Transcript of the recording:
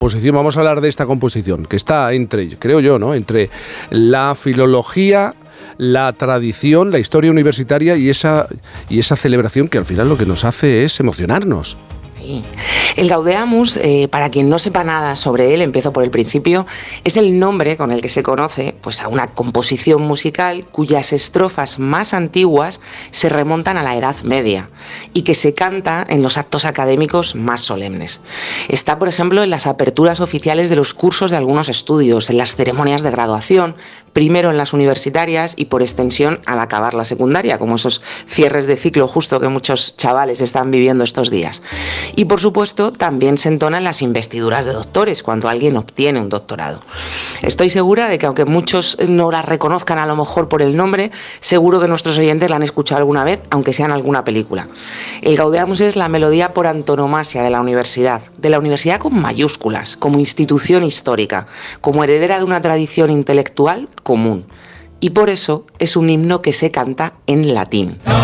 composición, vamos a hablar de esta composición, que está entre, creo yo, ¿no?, entre la filología, la tradición, la historia universitaria y esa celebración que al final lo que nos hace es emocionarnos. El Gaudeamus, para quien no sepa nada sobre él, empiezo por el principio, es el nombre con el que se conoce pues, a una composición musical cuyas estrofas más antiguas se remontan a la Edad Media y que se canta en los actos académicos más solemnes. Está, por ejemplo, en las aperturas oficiales de los cursos de algunos estudios, en las ceremonias de graduación, primero en las universitarias y por extensión al acabar la secundaria, como esos cierres de ciclo justo que muchos chavales están viviendo estos días. Y por supuesto también se entona en las investiduras de doctores, cuando alguien obtiene un doctorado. Estoy segura de que aunque muchos no la reconozcan a lo mejor por el nombre, seguro que nuestros oyentes la han escuchado alguna vez, aunque sea en alguna película. El Gaudeamus es la melodía por antonomasia de la universidad con mayúsculas, como institución histórica, como heredera de una tradición intelectual común. Y por eso es un himno que se canta en latín.